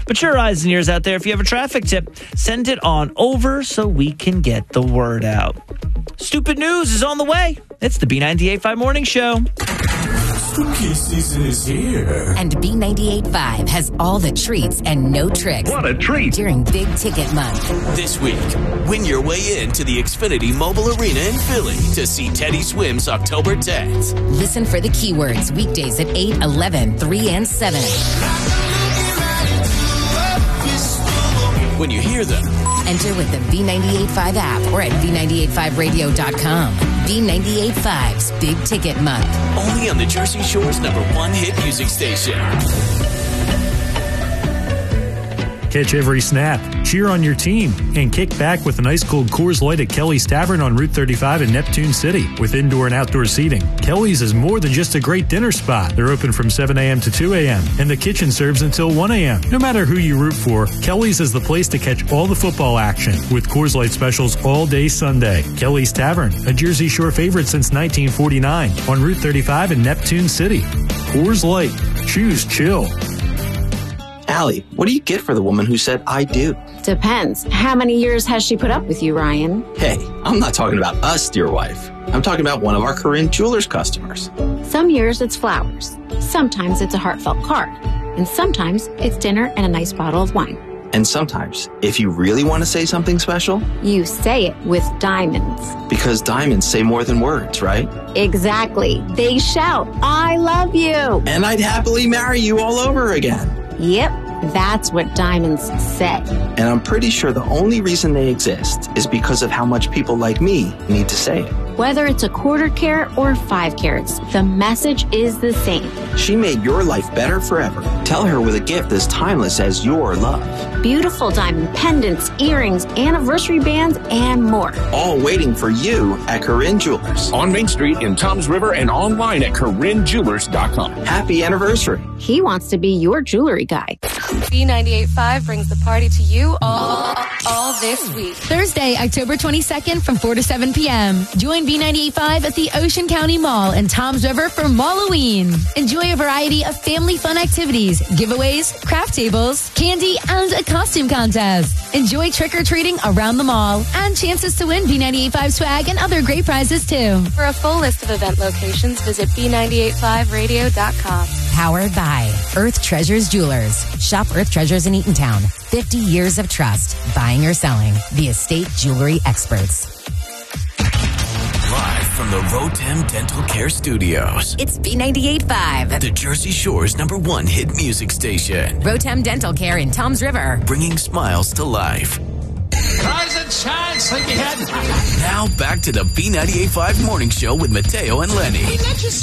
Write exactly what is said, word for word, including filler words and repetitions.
But your eyes and ears out there, if you have a traffic tip, send it on over so we can get the word out. Stupid news is on the way. It's the B ninety-eight point five Morning Show. Spooky season is here. And B ninety-eight point five has all the treats and no tricks. What a treat. During Big Ticket Month. This week, win your way into the Xfinity Mobile Arena in Philly to see Teddy Swims October tenth. Listen for the keywords weekdays at eight, eleven, three, and seven. When you hear them, enter with the B ninety-eight point five app or at B ninety-eight point five radio dot com. B ninety-eight point five's Big Ticket Month. only on the Jersey Shore's number one hit music station. Catch every snap, cheer on your team, and kick back with an ice cold Coors Light at Kelly's Tavern on Route thirty-five in Neptune City. With indoor and outdoor seating, Kelly's is more than just a great dinner spot. They're open from seven a.m. to two a.m., and the kitchen serves until one a.m. No matter who you root for, Kelly's is the place to catch all the football action with Coors Light specials all day Sunday. Kelly's Tavern, a Jersey Shore favorite since nineteen forty-nine, on Route thirty-five in Neptune City. Coors Light. Choose chill. Allie, what do you get for the woman who said, I do? Depends. How many years has she put up with you, Ryan? Hey, I'm not talking about us, dear wife. I'm talking about one of our Corinne Jewelers customers. Some years it's flowers. Sometimes it's a heartfelt card. And sometimes it's dinner and a nice bottle of wine. And sometimes, if you really want to say something special, you say it with diamonds. Because diamonds say more than words, right? Exactly. They shout, I love you. And I'd happily marry you all over again. Yep, that's what diamonds say. And I'm pretty sure the only reason they exist is because of how much people like me need to say it. Whether it's a quarter carat or five carats, the message is the same. She made your life better forever. Tell her with a gift as timeless as your love. Beautiful diamond pendants, earrings, anniversary bands, and more. All waiting for you at Corinne Jewelers. On Main Street in Toms River and online at Corinne Jewelers dot com. Happy anniversary. He wants to be your jewelry guy. B ninety-eight point five brings the party to you all, all this week. Thursday, October twenty-second from four to seven p.m. Join B ninety-eight point five at the Ocean County Mall in Toms River for Malloween. Enjoy a variety of family fun activities, giveaways, craft tables, candy, and a costume contest. Enjoy trick-or-treating around the mall and chances to win B ninety-eight point five swag and other great prizes too. For a full list of event locations, visit B ninety-eight point five radio dot com. Powered by Earth Treasures Jewelers. Shop Earth Treasures in Eatontown. fifty years of trust. Buying or selling. The estate jewelry experts. Live from the Rotem Dental Care Studios. It's B ninety-eight point five. The Jersey Shore's number one hit music station. Rotem Dental Care in Toms River. Bringing smiles to life. Rise and shine, sleepyhead. Now back to the B ninety-eight point five Morning Show with Mateo and Lenny.